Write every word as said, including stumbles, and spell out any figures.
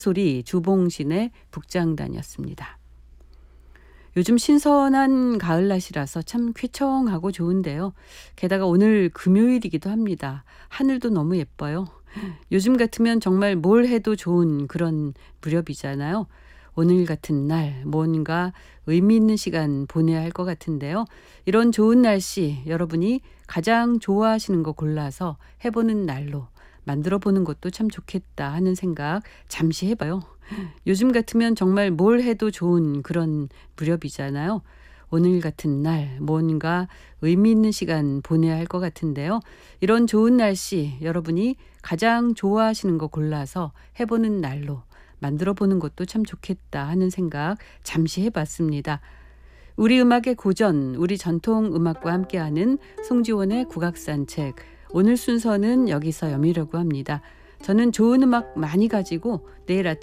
소리 주봉신의 북장단이었습니다. 요즘 신선한 가을 날씨라서 참 쾌청하고 좋은데요. 게다가 오늘 금요일이기도 합니다. 하늘도 너무 예뻐요. 요즘 같으면 정말 뭘 해도 좋은 그런 무렵이잖아요. 오늘 같은 날 뭔가 의미 있는 시간 보내야 할 것 같은데요. 이런 좋은 날씨 여러분이 가장 좋아하시는 거 골라서 해보는 날로 만들어 보는 것도 참 좋겠다 하는 생각 잠시 해봐요. 요즘 같으면 정말 뭘 해도 좋은 그런 무렵이잖아요. 오늘 같은 날 뭔가 의미 있는 시간 보내야 할 것 같은데요. 이런 좋은 날씨 여러분이 가장 좋아하시는 거 골라서 해보는 날로 만들어 보는 것도 참 좋겠다 하는 생각 잠시 해봤습니다. 우리 음악의 고전, 우리 전통 음악과 함께하는 송지원의 국악산책. 오늘 순서는 여기서 여미려고 합니다. 저는 좋은 음악 많이 가지고 내일 아침